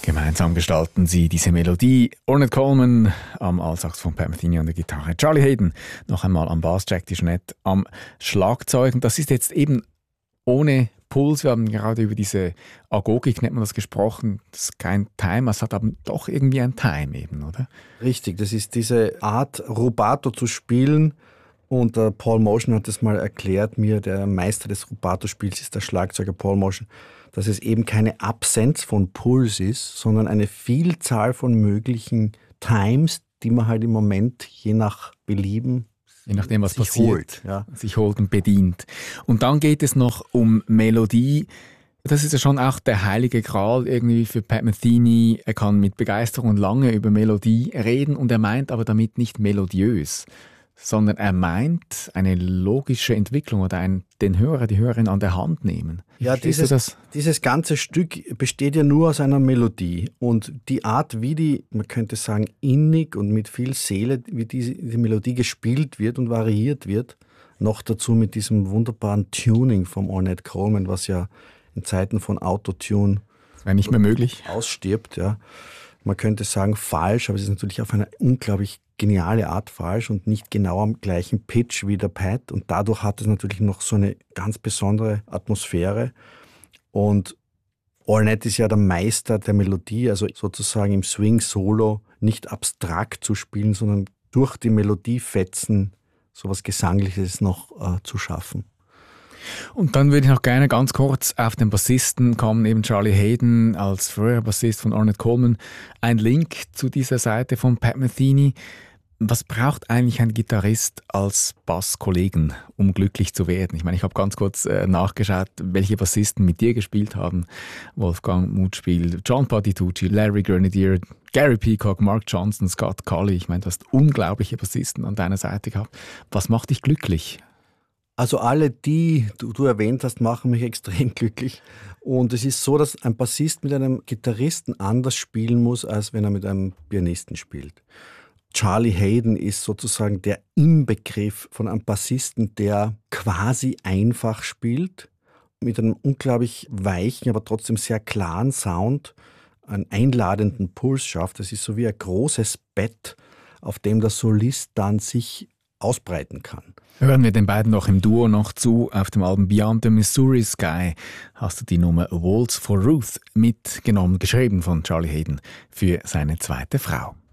Gemeinsam gestalten sie diese Melodie. Ornette Coleman am Altsaxophon, Pat Metheny an der Gitarre, Charlie Haden noch einmal am Bass, Jack DeJohnette am Schlagzeug. Und das ist jetzt eben ohne Puls. Wir haben gerade über diese Agogik, nennt man das, gesprochen. Das ist kein Time, es hat aber doch irgendwie ein Time eben, oder? Richtig, das ist diese Art, Rubato zu spielen. Und Paul Motian hat das mal erklärt mir, der Meister des Rubato-Spiels ist der Schlagzeuger Paul Motian, dass es eben keine Absenz von Puls ist, sondern eine Vielzahl von möglichen Times, die man halt im Moment je nach Belieben, je nachdem, was sich passiert, holt, ja. sich holt und bedient. Und dann geht es noch um Melodie. Das ist ja schon auch der heilige Gral irgendwie für Pat Metheny. Er kann mit Begeisterung lange über Melodie reden und er meint aber damit nicht melodiös, sondern er meint eine logische Entwicklung oder den Hörer, die Hörerin an der Hand nehmen. Ja, dieses ganze Stück besteht ja nur aus einer Melodie. Und die Art, wie die, man könnte sagen, innig und mit viel Seele, wie die Melodie gespielt wird und variiert wird, noch dazu mit diesem wunderbaren Tuning vom Ornette Coleman, was ja in Zeiten von Autotune nicht mehr möglich ausstirbt. Ja. Man könnte sagen falsch, aber es ist natürlich auf eine unglaublich geniale Art falsch und nicht genau am gleichen Pitch wie der Pat. Und dadurch hat es natürlich noch so eine ganz besondere Atmosphäre. Und Ornette ist ja der Meister der Melodie, also sozusagen im Swing-Solo nicht abstrakt zu spielen, sondern durch die Melodiefetzen sowas Gesangliches noch zu schaffen. Und dann würde ich noch gerne ganz kurz auf den Bassisten kommen, eben Charlie Haden als früherer Bassist von Ornette Coleman. Ein Link zu dieser Seite von Pat Metheny. Was braucht eigentlich ein Gitarrist als Basskollegen, um glücklich zu werden? Ich meine, ich habe ganz kurz nachgeschaut, welche Bassisten mit dir gespielt haben. Wolfgang Mutspiel, John Patitucci, Larry Grenadier, Gary Peacock, Mark Johnson, Scott Colley. Ich meine, du hast unglaubliche Bassisten an deiner Seite gehabt. Was macht dich glücklich? Also alle, die du erwähnt hast, machen mich extrem glücklich. Und es ist so, dass ein Bassist mit einem Gitarristen anders spielen muss, als wenn er mit einem Pianisten spielt. Charlie Haden ist sozusagen der Inbegriff von einem Bassisten, der quasi einfach spielt, mit einem unglaublich weichen, aber trotzdem sehr klaren Sound, einen einladenden Puls schafft. Das ist so wie ein großes Bett, auf dem der Solist dann sich ausbreiten kann. Hören wir den beiden noch im Duo noch zu. Auf dem Album Beyond the Missouri Sky hast du die Nummer A Waltz for Ruth mitgenommen, geschrieben von Charlie Haden für seine zweite Frau.